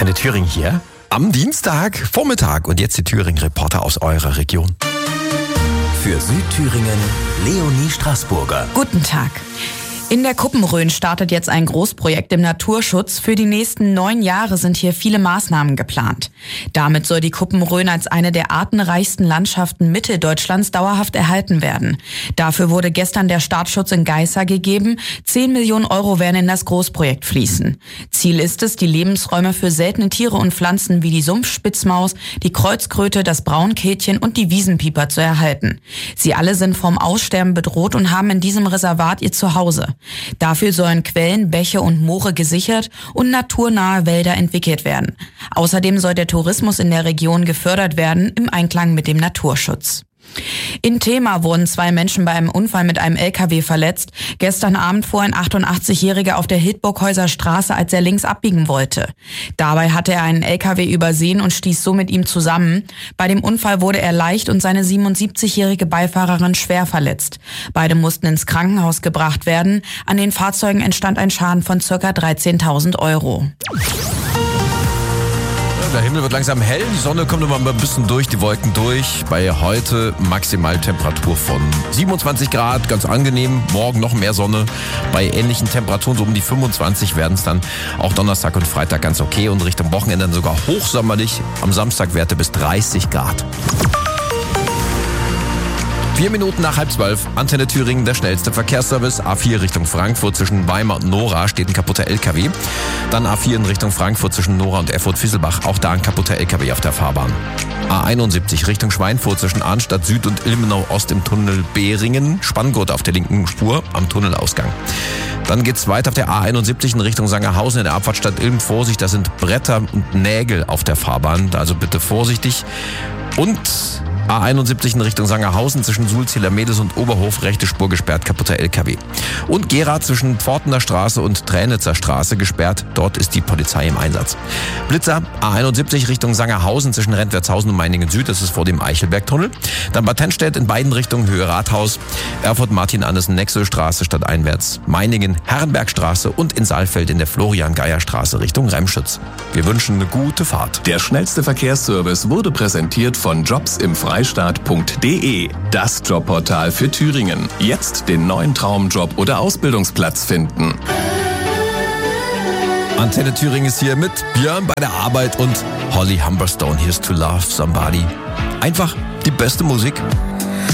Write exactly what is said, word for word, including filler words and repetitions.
Antenne Thüringen hier am Dienstag, Vormittag und jetzt die Thüringen-Reporter aus eurer Region. Für Südthüringen Leonie Straßburger. Guten Tag. In der Kuppenrhön startet jetzt ein Großprojekt im Naturschutz. Für die nächsten neun Jahre sind hier viele Maßnahmen geplant. Damit soll die Kuppenrhön als eine der artenreichsten Landschaften Mitteldeutschlands dauerhaft erhalten werden. Dafür wurde gestern der Startschutz in Geisa gegeben. Zehn Millionen Euro werden in das Großprojekt fließen. Ziel ist es, die Lebensräume für seltene Tiere und Pflanzen wie die Sumpfspitzmaus, die Kreuzkröte, das Braunkehlchen und die Wiesenpieper zu erhalten. Sie alle sind vom Aussterben bedroht und haben in diesem Reservat ihr Zuhause. Dafür sollen Quellen, Bäche und Moore gesichert und naturnahe Wälder entwickelt werden. Außerdem soll der Tourismus in der Region gefördert werden im Einklang mit dem Naturschutz. In Thema wurden zwei Menschen bei einem Unfall mit einem L K W verletzt. Gestern Abend fuhr ein achtundachtzigjähriger auf der Hildburghäuser Straße, als er links abbiegen wollte. Dabei hatte er einen L K W übersehen und stieß so mit ihm zusammen. Bei dem Unfall wurde er leicht und seine siebenundsiebzigjährige Beifahrerin schwer verletzt. Beide mussten ins Krankenhaus gebracht werden. An den Fahrzeugen entstand ein Schaden von ca. dreizehntausend Euro. Der Himmel wird langsam hell, die Sonne kommt immer ein bisschen durch, die Wolken durch. Bei heute Maximaltemperatur von siebenundzwanzig Grad, ganz angenehm. Morgen noch mehr Sonne. Bei ähnlichen Temperaturen, so um die fünfundzwanzig, werden es dann auch Donnerstag und Freitag ganz okay. Und Richtung Wochenende dann sogar hochsommerlich. Am Samstag Werte bis dreißig Grad. Vier Minuten nach halb zwölf, Antenne Thüringen, der schnellste Verkehrsservice. A vier Richtung Frankfurt zwischen Weimar und Nora steht ein kaputter L K W. Dann A vier in Richtung Frankfurt zwischen Nora und Erfurt-Fisselbach, auch da ein kaputter L K W auf der Fahrbahn. A einundsiebzig Richtung Schweinfurt zwischen Arnstadt Süd und Ilmenau Ost im Tunnel Behringen, Spanngurt auf der linken Spur am Tunnelausgang. Dann geht's weiter auf der A einundsiebzig in Richtung Sangerhausen in der Abfahrtstadt Ilm. Vorsicht, das sind Bretter und Nägel auf der Fahrbahn, also bitte vorsichtig. Und A einundsiebzig in Richtung Sangerhausen zwischen Sulzieler Medes und Oberhof, rechte Spur gesperrt, kaputter L K W. Und Gera zwischen Pfortener Straße und Tränitzer Straße gesperrt, dort ist die Polizei im Einsatz. Blitzer, A einundsiebzig Richtung Sangerhausen zwischen Rentwertshausen und Meiningen Süd, das ist vor dem Eichelbergtunnel. Dann Bad Tennstedt in beiden Richtungen, Höhe Rathaus, Erfurt Martin-Andersen, Nexelstraße stadteinwärts, Meiningen, Herrenbergstraße und in Saalfeld in der Florian-Geier-Straße Richtung Remschütz. Wir wünschen eine gute Fahrt. Der schnellste Verkehrsservice wurde präsentiert von Jobs im Freistaat punkt de, das Jobportal für Thüringen. Jetzt den neuen Traumjob oder Ausbildungsplatz finden. Antenne Thüringen ist hier mit Björn bei der Arbeit und Holly Humberstone. Here's to Love Somebody. Einfach die beste Musik.